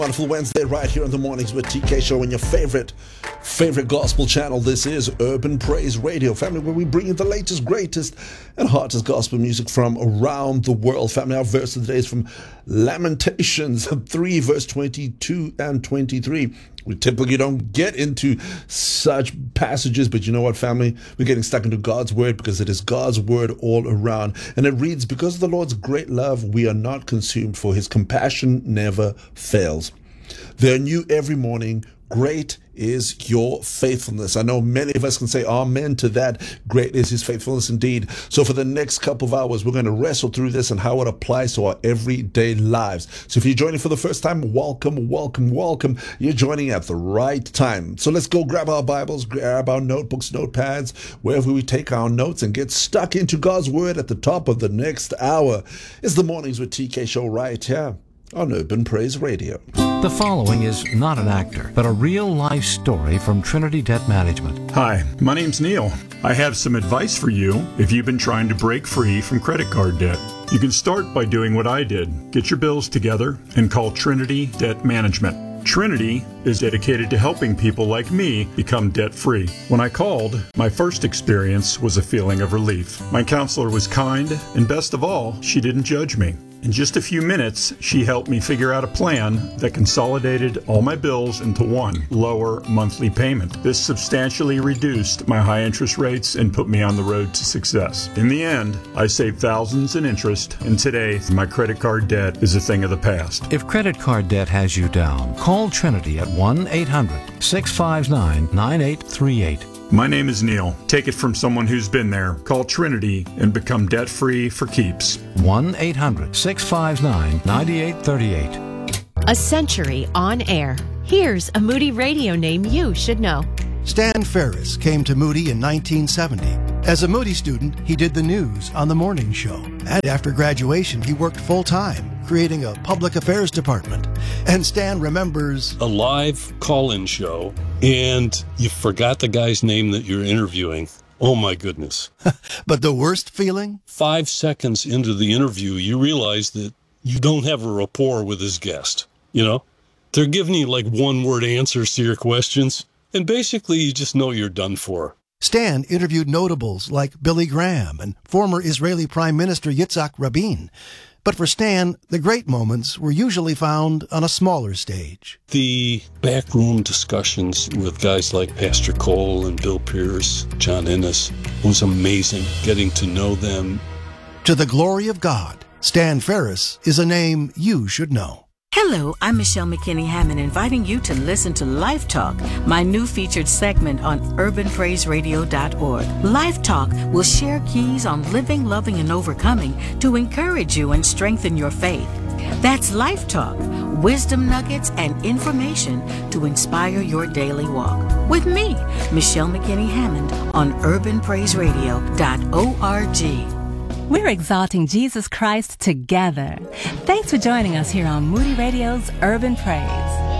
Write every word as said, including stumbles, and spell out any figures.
Wonderful Wednesday right here on the Mornings with T K Show and your favorite, favorite gospel channel. This is Urban Praise Radio, family, where we bring you the latest, greatest, and hottest gospel music from around the world. Family, our verse of the day is from Lamentations three, verse twenty-two and twenty-three. We typically don't get into such passages, but you know what, family? We're getting stuck into God's word because it is God's word all around. And it reads, because of the Lord's great love, we are not consumed, for his compassion never fails. They're new every morning. Great is your faithfulness. I know many of us can say amen to that. Great is his faithfulness indeed. So for the next couple of hours, we're going to wrestle through this and how it applies to our everyday lives. So if you're joining for the first time, welcome, welcome, welcome. You're joining at the right time. So let's go grab our Bibles, grab our notebooks, notepads, wherever we take our notes and get stuck into God's word at the top of the next hour. It's the Mornings with T K Show right here on Urban Praise Radio. The following is not an actor, but a real-life story from Trinity Debt Management. Hi, my name's Neil. I have some advice for you if you've been trying to break free from credit card debt. You can start by doing what I did. Get your bills together and call Trinity Debt Management. Trinity is dedicated to helping people like me become debt-free. When I called, my first experience was a feeling of relief. My counselor was kind, and best of all, she didn't judge me. In just a few minutes, she helped me figure out a plan that consolidated all my bills into one lower monthly payment. This substantially reduced my high interest rates and put me on the road to success. In the end, I saved thousands in interest, and today, my credit card debt is a thing of the past. If credit card debt has you down, call Trinity at one eight hundred, six five nine, nine eight three eight. My name is Neil. Take it from someone who's been there. Call Trinity and become debt-free for keeps. one eight hundred, six five nine, nine eight three eight. A century on air. Here's a Moody Radio name you should know. Stan Ferris came to Moody in nineteen seventy. As a Moody student, he did the news on the morning show. And after graduation, he worked full-time, creating a public affairs department. And Stan remembers a live call-in show, and you forgot the guy's name that you're interviewing. Oh, my goodness. But the worst feeling? Five seconds into the interview, you realize that you don't have a rapport with his guest. You know, they're giving you like one-word answers to your questions, and basically you just know you're done for. Stan interviewed notables like Billy Graham and former Israeli Prime Minister Yitzhak Rabin. But for Stan, the great moments were usually found on a smaller stage. The backroom discussions with guys like Pastor Cole and Bill Pierce, John Innes, was amazing getting to know them. To the glory of God, Stan Ferris is a name you should know. Hello, I'm Michelle McKinney Hammond, inviting you to listen to Life Talk, my new featured segment on urban praise radio dot org. Life Talk will share keys on living, loving, and overcoming to encourage you and strengthen your faith. That's Life Talk, wisdom nuggets and information to inspire your daily walk. With me, Michelle McKinney Hammond, on urban praise radio dot org. We're exalting Jesus Christ together. Thanks for joining us here on Moody Radio's Urban Praise.